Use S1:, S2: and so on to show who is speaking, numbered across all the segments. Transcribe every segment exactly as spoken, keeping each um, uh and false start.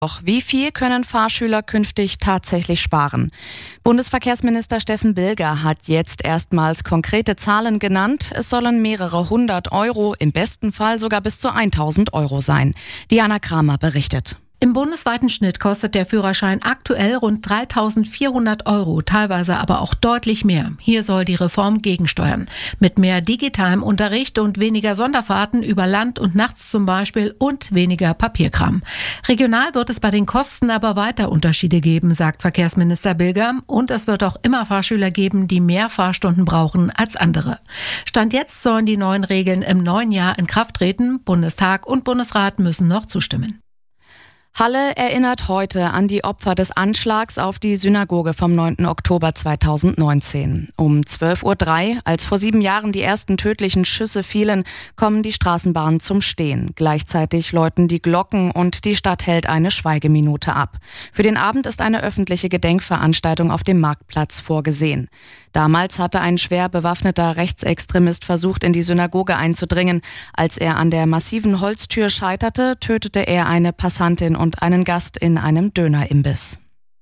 S1: Doch wie viel können Fahrschüler künftig tatsächlich sparen? Bundesverkehrsminister Steffen Bilger hat jetzt erstmals konkrete Zahlen genannt. Es sollen mehrere hundert Euro, im besten Fall sogar bis zu tausend Euro sein. Diana Kramer berichtet.
S2: Im bundesweiten Schnitt kostet der Führerschein aktuell rund dreitausendvierhundert Euro, teilweise aber auch deutlich mehr. Hier soll die Reform gegensteuern. Mit mehr digitalem Unterricht und weniger Sonderfahrten über Land und nachts zum Beispiel und weniger Papierkram. Regional wird es bei den Kosten aber weiter Unterschiede geben, sagt Verkehrsminister Bilger. Und es wird auch immer Fahrschüler geben, die mehr Fahrstunden brauchen als andere. Stand jetzt sollen die neuen Regeln im neuen Jahr in Kraft treten. Bundestag und Bundesrat müssen noch zustimmen.
S1: Halle erinnert heute an die Opfer des Anschlags auf die Synagoge vom neunten Oktober zweitausendneunzehn. Um zwölf Uhr drei, als vor sieben Jahren die ersten tödlichen Schüsse fielen, kommen die Straßenbahnen zum Stehen. Gleichzeitig läuten die Glocken und die Stadt hält eine Schweigeminute ab. Für den Abend ist eine öffentliche Gedenkveranstaltung auf dem Marktplatz vorgesehen. Damals hatte ein schwer bewaffneter Rechtsextremist versucht, in die Synagoge einzudringen. Als er an der massiven Holztür scheiterte, tötete er eine Passantin und einen Gast in einem Dönerimbiss.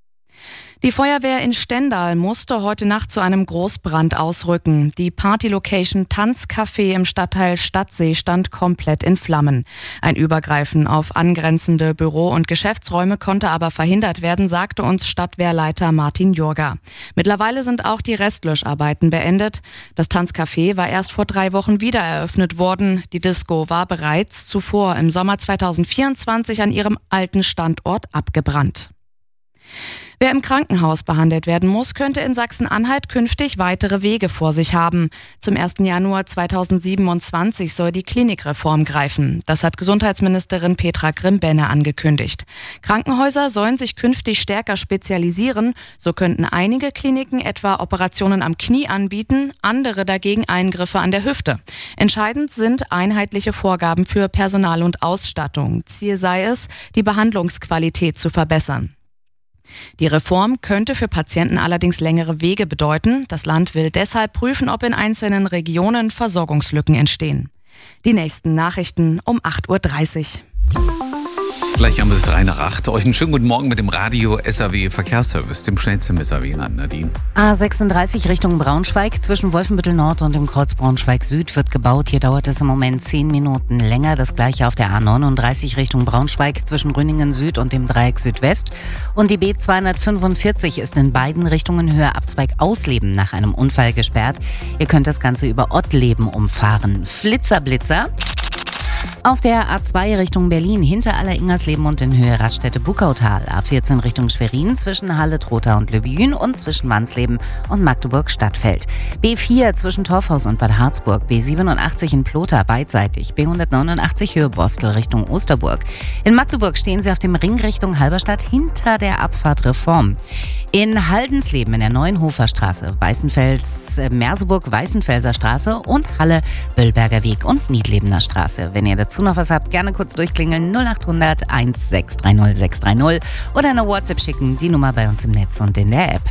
S1: Die Feuerwehr in Stendal musste heute Nacht zu einem Großbrand ausrücken. Die Party-Location Tanzcafé im Stadtteil Stadtsee stand komplett in Flammen. Ein Übergreifen auf angrenzende Büro- und Geschäftsräume konnte aber verhindert werden, sagte uns Stadtwehrleiter Martin Jurga. Mittlerweile sind auch die Restlöscharbeiten beendet. Das Tanzcafé war erst vor drei Wochen wieder eröffnet worden. Die Disco war bereits zuvor im Sommer zweitausendvierundzwanzig an ihrem alten Standort abgebrannt. Wer im Krankenhaus behandelt werden muss, könnte in Sachsen-Anhalt künftig weitere Wege vor sich haben. Zum ersten Januar zweitausendsiebenundzwanzig soll die Klinikreform greifen. Das hat Gesundheitsministerin Petra Grimm-Benne angekündigt. Krankenhäuser sollen sich künftig stärker spezialisieren. So könnten einige Kliniken etwa Operationen am Knie anbieten, andere dagegen Eingriffe an der Hüfte. Entscheidend sind einheitliche Vorgaben für Personal und Ausstattung. Ziel sei es, die Behandlungsqualität zu verbessern. Die Reform könnte für Patienten allerdings längere Wege bedeuten. Das Land will deshalb prüfen, ob in einzelnen Regionen Versorgungslücken entstehen. Die nächsten Nachrichten um acht Uhr dreißig.
S3: Gleich haben wir es drei nach acht. Euch einen schönen guten Morgen mit dem Radio S A W Verkehrsservice, dem schnellsten S A W an, Nadine.
S4: A sechsunddreißig Richtung Braunschweig, zwischen Wolfenbüttel Nord und dem Kreuz Braunschweig Süd wird gebaut. Hier dauert es im Moment zehn Minuten länger. Das gleiche auf der A neununddreißig Richtung Braunschweig, zwischen Grüningen Süd und dem Dreieck Südwest. Und die B zweihundertfünfundvierzig ist in beiden Richtungen Höheabzweig Ausleben nach einem Unfall gesperrt. Ihr könnt das Ganze über Ottleben umfahren. Flitzer, Blitzer. Auf der A zwei Richtung Berlin, hinter Aller-Ingersleben und in Höhe Raststätte Buckautal. A vierzehn Richtung Schwerin, zwischen Halle, Trotha und Löbjün und zwischen Wansleben und Magdeburg-Stadtfeld. B vier zwischen Torfhaus und Bad Harzburg. B siebenundachtzig in Plotha beidseitig. B hundertneunundachtzig Höhe Bostel Richtung Osterburg. In Magdeburg stehen sie auf dem Ring Richtung Halberstadt hinter der Abfahrt Reform. In Haldensleben in der Neuenhofer Straße, Weißenfels, äh, Merseburg, Weißenfelser Straße und Halle, Böllberger Weg und Niedlebener Straße. Wenn ihr dazu noch was habt, gerne kurz durchklingeln null acht hundert sechs drei null sechs drei null oder eine WhatsApp schicken, die Nummer bei uns im Netz und in der App.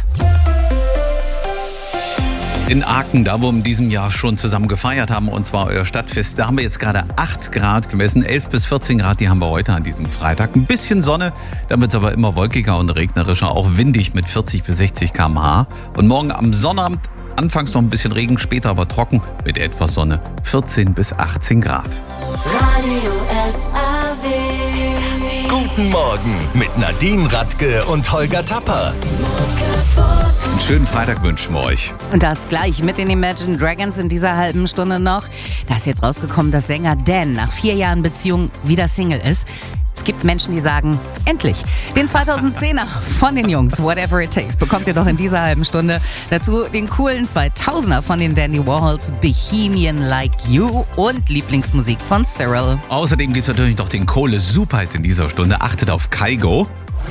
S3: In Aachen, da wo wir in diesem Jahr schon zusammen gefeiert haben, und zwar euer Stadtfest, da haben wir jetzt gerade acht Grad gemessen, elf bis vierzehn Grad, die haben wir heute an diesem Freitag. Ein bisschen Sonne, dann wird es aber immer wolkiger und regnerischer, auch windig mit vierzig bis sechzig Kilometer pro Stunde. Und morgen am Sonnabend anfangs noch ein bisschen Regen, später aber trocken mit etwas Sonne, vierzehn bis achtzehn Grad.
S5: Radio S A W.
S6: Guten Morgen mit Nadine Radke und Holger Tapper.
S3: Einen schönen Freitag wünschen wir euch.
S4: Und das gleich mit den Imagine Dragons in dieser halben Stunde noch. Da ist jetzt rausgekommen, dass Sänger Dan nach vier Jahren Beziehung wieder Single ist. Es gibt Menschen, die sagen, endlich. Den zweitausendzehner von den Jungs, Whatever It Takes, bekommt ihr doch in dieser halben Stunde. Dazu den coolen zweitausender von den Dandy Warhols, Bohemian Like You und Lieblingsmusik von Cyril.
S3: Außerdem gibt es natürlich noch den Kohle Superhit in dieser Stunde. Achtet auf Kygo.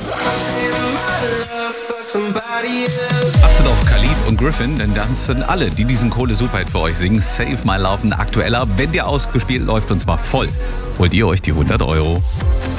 S3: Achtet auf Khalid und Griffin, denn das sind alle, die diesen Kohle Superhit für euch singen. Save My Love, ein aktueller. Wenn der ausgespielt läuft, und zwar voll, holt ihr euch die hundert Euro.